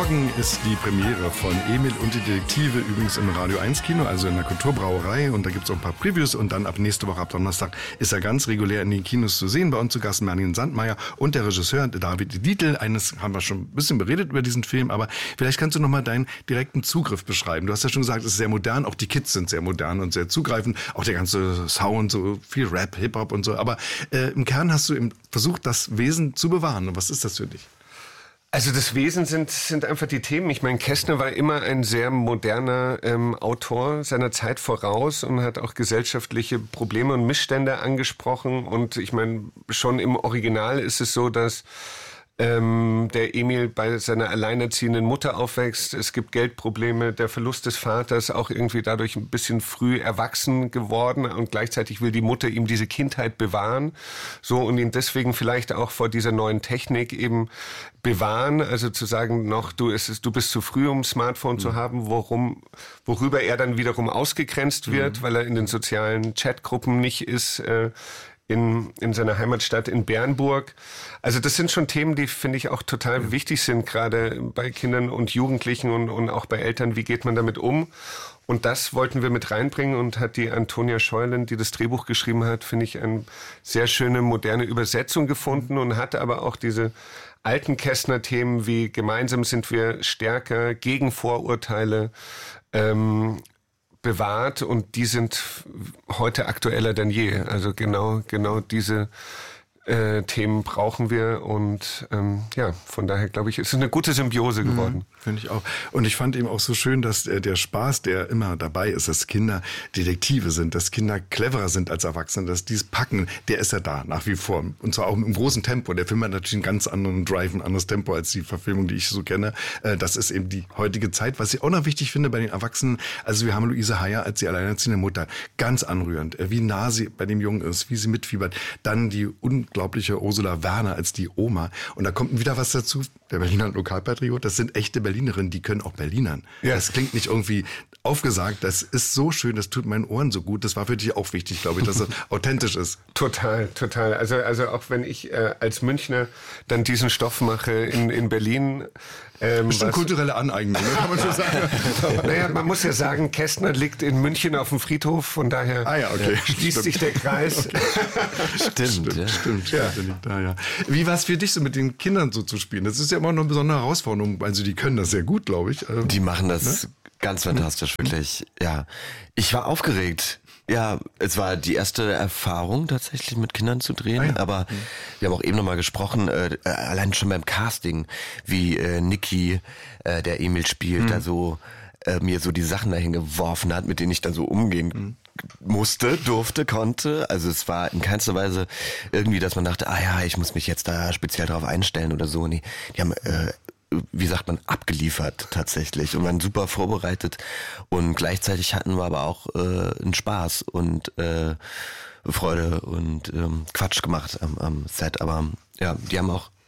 Morgen ist die Premiere von Emil und die Detektive, übrigens im Radio 1 Kino, also in der Kulturbrauerei. Und da gibt es auch ein paar Previews. Und dann ab nächste Woche, ab Donnerstag, ist er ganz regulär in den Kinos zu sehen. Bei uns zu Gast Merlin Sandmeier und der Regisseur David Dietl. Eines haben wir schon ein bisschen beredet über diesen Film. Aber vielleicht kannst du nochmal deinen direkten Zugriff beschreiben. Du hast ja schon gesagt, es ist sehr modern. Auch die Kids sind sehr modern und sehr zugreifend. Auch der ganze Sound, so viel Rap, Hip-Hop und so. Aber im Kern hast du eben versucht, das Wesen zu bewahren. Und was ist das für dich? Also das Wesen sind einfach die Themen. Ich meine, Kästner war immer ein sehr moderner Autor seiner Zeit voraus und hat auch gesellschaftliche Probleme und Missstände angesprochen. Und ich meine, schon im Original ist es so, dass der Emil bei seiner alleinerziehenden Mutter aufwächst. Es gibt Geldprobleme, der Verlust des Vaters, auch irgendwie dadurch ein bisschen früh erwachsen geworden und gleichzeitig will die Mutter ihm diese Kindheit bewahren, so, und ihn deswegen vielleicht auch vor dieser neuen Technik eben bewahren, also zu sagen, noch du bist zu früh, um ein Smartphone zu haben, worüber er dann wiederum ausgegrenzt wird, weil er in den sozialen Chatgruppen nicht ist, in seiner Heimatstadt in Bernburg. Also das sind schon Themen, die, finde ich, auch total wichtig sind, gerade bei Kindern und Jugendlichen und auch bei Eltern. Wie geht man damit um? Und das wollten wir mit reinbringen und hat die Antonia Scheulen, die das Drehbuch geschrieben hat, finde ich, eine sehr schöne, moderne Übersetzung gefunden und hat aber auch diese alten Kästner-Themen wie gemeinsam sind wir stärker, gegen Vorurteile, bewahrt, und die sind heute aktueller denn je. Also genau diese Themen brauchen wir, und von daher glaube ich, ist es eine gute Symbiose geworden. Finde ich auch. Und ich fand eben auch so schön, dass der Spaß, der immer dabei ist, dass Kinder Detektive sind, dass Kinder cleverer sind als Erwachsene, dass die es packen, der ist ja da nach wie vor. Und zwar auch im großen Tempo. Der Film hat natürlich einen ganz anderen Drive, ein anderes Tempo als die Verfilmung, die ich so kenne. Das ist eben die heutige Zeit. Was ich auch noch wichtig finde bei den Erwachsenen, also wir haben Luise Heyer als die alleinerziehende Mutter, ganz anrührend, wie nah sie bei dem Jungen ist, wie sie mitfiebert. Dann die unglaubliche Ursula Werner als die Oma. Und da kommt wieder was dazu, der Berliner Lokalpatriot, das sind echte Berlinerinnen, die können auch Berlinern. Ja. Das klingt nicht irgendwie aufgesagt, das ist so schön, das tut meinen Ohren so gut. Das war für dich auch wichtig, glaube ich, dass es authentisch ist. Total. Also auch wenn ich als Münchner dann diesen Stoff mache in Berlin. Bestimmt kulturelle Aneignung, kann man schon sagen. Naja, man muss ja sagen, Kästner liegt in München auf dem Friedhof, von daher schließt sich der Kreis. Okay. Stimmt. Ja. Da, ja. Wie war es für dich, so mit den Kindern so zu spielen? Das ist ja immer noch eine besondere Herausforderung. Also die können das sehr gut, glaube ich. Die machen das ganz fantastisch, wirklich. Ja, ich war aufgeregt. Ja, es war die erste Erfahrung tatsächlich mit Kindern zu drehen, aber wir haben auch eben nochmal gesprochen, allein schon beim Casting, wie Niki, der Emil spielt, da so mir so die Sachen dahin geworfen hat, mit denen ich dann so umgehen musste, durfte, konnte. Also es war in keinster Weise irgendwie, dass man dachte, ich muss mich jetzt da speziell drauf einstellen oder so. Nee, die haben wie sagt man, abgeliefert tatsächlich und waren super vorbereitet, und gleichzeitig hatten wir aber auch einen Spaß und Freude und Quatsch gemacht am Set, aber ja, die haben auch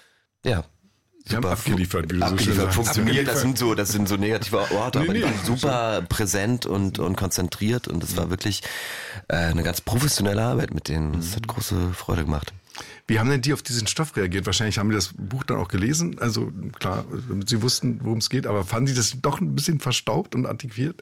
super abgeliefert, wie du so schön sagst. Funktioniert. Das sind so negative Orte, aber die waren super präsent und konzentriert, und es war wirklich eine ganz professionelle Arbeit mit denen. Es hat große Freude gemacht. Wie haben denn die auf diesen Stoff reagiert? Wahrscheinlich haben die das Buch dann auch gelesen, also klar, damit sie wussten, worum es geht, aber fanden sie das doch ein bisschen verstaubt und antiquiert?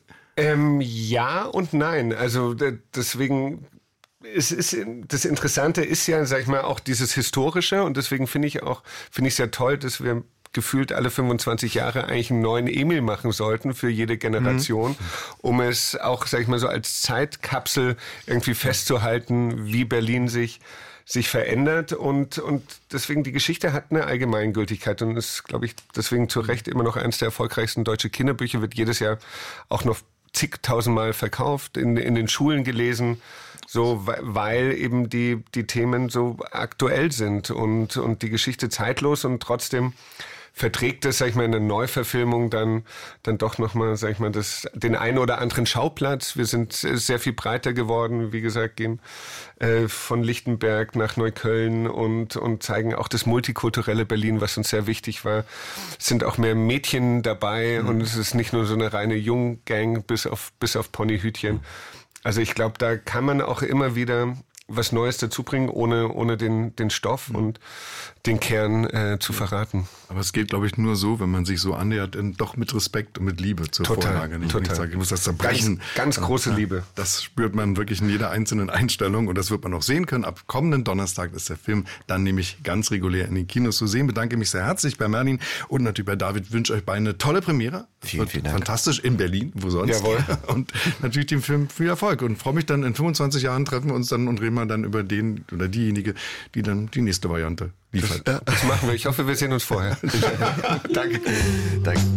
Ja und nein. Also deswegen das Interessante ist ja, sag ich mal, auch dieses Historische, und deswegen finde ich es ja toll, dass wir gefühlt alle 25 Jahre eigentlich einen neuen Emil machen sollten für jede Generation, um es auch, sag ich mal, so als Zeitkapsel irgendwie festzuhalten, wie Berlin sich verändert, und deswegen die Geschichte hat eine Allgemeingültigkeit und ist, glaube ich, deswegen zu Recht immer noch eines der erfolgreichsten deutschen Kinderbücher, wird jedes Jahr auch noch zigtausendmal verkauft, in den Schulen gelesen, so, weil eben die Themen so aktuell sind und die Geschichte zeitlos, und trotzdem verträgt es, sag ich mal, in der Neuverfilmung dann doch nochmal, sag ich mal, den einen oder anderen Schauplatz. Wir sind sehr viel breiter geworden, wie gesagt, gehen von Lichtenberg nach Neukölln und zeigen auch das multikulturelle Berlin, was uns sehr wichtig war. Es sind auch mehr Mädchen dabei, und es ist nicht nur so eine reine Junggang bis auf Ponyhütchen. Also ich glaube, da kann man auch immer wieder was Neues dazu bringen, ohne den Stoff und den Kern zu verraten. Aber es geht, glaube ich, nur so, wenn man sich so annähert, doch mit Respekt und mit Liebe zur Vorlage. Total. Ich sage, ich muss das zerbrechen. Ganz große Liebe. Das spürt man wirklich in jeder einzelnen Einstellung und das wird man auch sehen können. Ab kommenden Donnerstag ist der Film dann nämlich ganz regulär in den Kinos zu sehen. Bedanke mich sehr herzlich bei Merlin und natürlich bei David. Wünsche euch beiden eine tolle Premiere. Vielen Dank. Fantastisch in Berlin, wo sonst. Jawohl. Und natürlich dem Film viel Erfolg und freue mich dann in 25 Jahren treffen wir uns dann und reden wir dann über den oder diejenige, die dann die nächste Variante liefert. Das machen wir. Ich hoffe, wir sehen uns vorher. Danke.